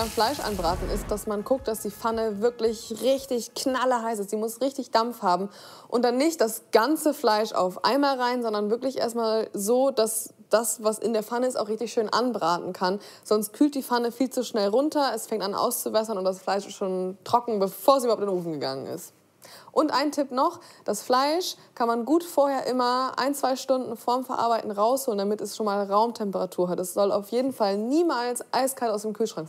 Beim Fleisch anbraten ist, dass man guckt, dass die Pfanne wirklich richtig knallerheiß ist. Die muss richtig Dampf haben. Und dann nicht das ganze Fleisch auf einmal rein, sondern wirklich erstmal so, dass das, was in der Pfanne ist, auch richtig schön anbraten kann. Sonst kühlt die Pfanne viel zu schnell runter, es fängt an auszuwässern und das Fleisch ist schon trocken, bevor es überhaupt in den Ofen gegangen ist. Und ein Tipp noch, das Fleisch kann man gut vorher immer 1-2 Stunden vorm Verarbeiten rausholen, damit es schon mal Raumtemperatur hat. Es soll auf jeden Fall niemals eiskalt aus dem Kühlschrank